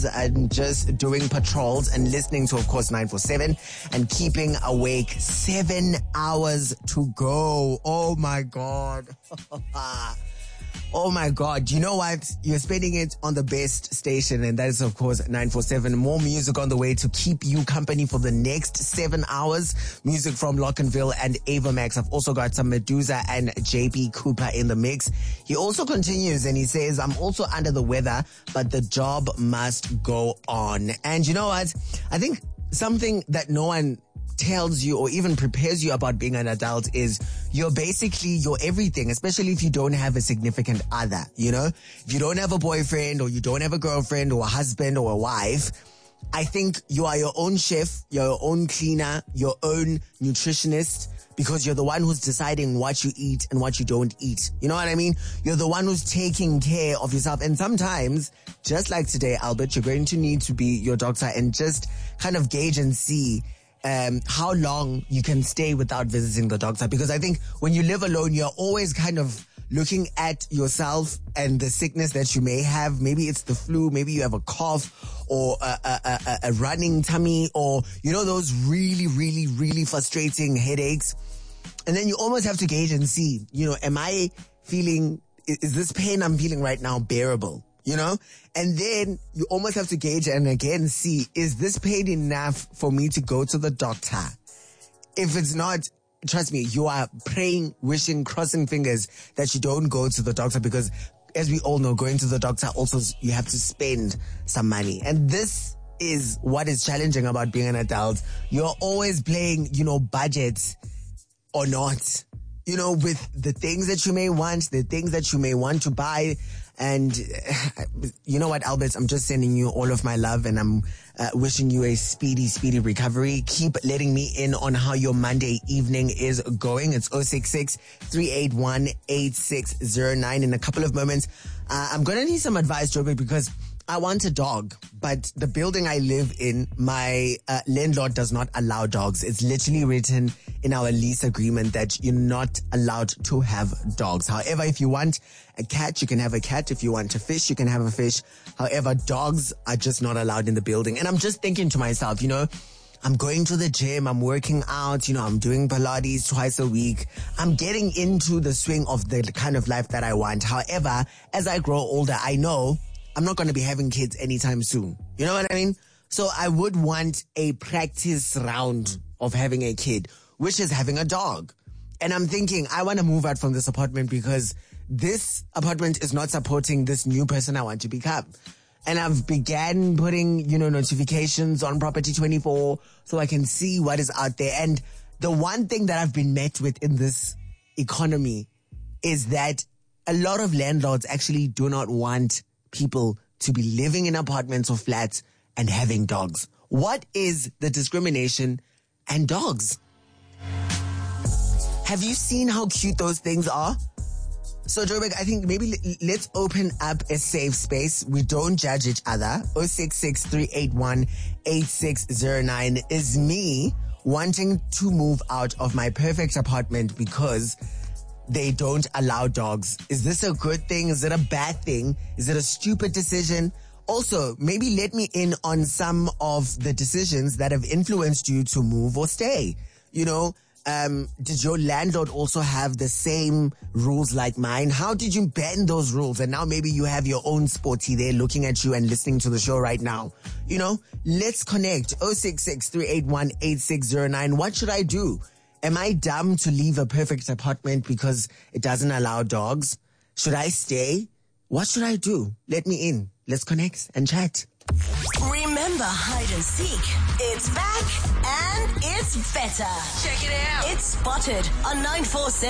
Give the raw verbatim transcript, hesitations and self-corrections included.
and just doing patrols and listening to, of course, nine four seven and keeping awake. Seven hours to go. Oh my God. Oh my God. You know what? You're spending it on the best station, and that is, of course, nine four seven. More music on the way to keep you company for the next seven hours. Music from Lockenville and Ava Max. I've also got some Medusa and J P Cooper in the mix. He also continues and he says, I'm also under the weather, but the job must go on. And you know what? I think something that no one tells you or even prepares you about being an adult is you're basically your everything, especially if you don't have a significant other, you know? If you don't have a boyfriend or you don't have a girlfriend or a husband or a wife, I think you are your own chef, you're your own cleaner, your own nutritionist, because you're the one who's deciding what you eat and what you don't eat. You know what I mean? You're the one who's taking care of yourself. And sometimes, just like today, Albert, you're going to need to be your doctor and just kind of gauge and see Um, how long you can stay without visiting the doctor. Because I think when you live alone, you're always kind of looking at yourself and the sickness that you may have. Maybe it's the flu, maybe you have a cough or a, a, a, a running tummy, or, you know, those really, really, really frustrating headaches. And then you almost have to gauge and see, you know, am I feeling, is this pain I'm feeling right now bearable? You know? And then you almost have to gauge and again see, is this pain enough for me to go to the doctor? If it's not, trust me, you are praying, wishing, crossing fingers that you don't go to the doctor, because as we all know, going to the doctor also, you have to spend some money. And this is what is challenging about being an adult. You're always playing, you know, budget or not, you know, with the things that you may want, the things that you may want to buy. And you know what, Albert, I'm just sending you all of my love, and I'm uh, wishing you a speedy, speedy recovery. Keep letting me in on how your Monday evening is going. It's oh six six, three eight one, eight six zero nine. In a couple of moments, uh, I'm going to need some advice, Joburg, because I want a dog, but the building I live in, my uh, landlord does not allow dogs. It's literally written in our lease agreement that you're not allowed to have dogs. However, if you want a cat, you can have a cat. If you want a fish, you can have a fish. However, dogs are just not allowed in the building. And I'm just thinking to myself, you know, I'm going to the gym, I'm working out, you know, I'm doing Pilates twice a week. I'm getting into the swing of the kind of life that I want. However, as I grow older, I know I'm not going to be having kids anytime soon. You know what I mean? So I would want a practice round of having a kid, which is having a dog. And I'm thinking, I want to move out from this apartment because this apartment is not supporting this new person I want to become. And I've began putting, you know, notifications on Property twenty-four so I can see what is out there. And the one thing that I've been met with in this economy is that a lot of landlords actually do not want people to be living in apartments or flats and having dogs. What is the discrimination and dogs? Have you seen how cute those things are? So, Joburg, I think maybe let's open up a safe space. We don't judge each other. oh six six, three eight one, eight six zero nine is me wanting to move out of my perfect apartment because they don't allow dogs. Is this a good thing? Is it a bad thing? Is it a stupid decision? Also, maybe let me in on some of the decisions that have influenced you to move or stay. You know, um, did your landlord also have the same rules like mine? How did you bend those rules? And now maybe you have your own sporty there looking at you and listening to the show right now. You know, let's connect. oh six six, three eight one, eight six zero nine. What should I do? Am I dumb to leave a perfect apartment because it doesn't allow dogs? Should I stay? What should I do? Let me in. Let's connect and chat. Remember Hide and Seek. It's back and it's better. Check it out. It's Spotted on nine four seven.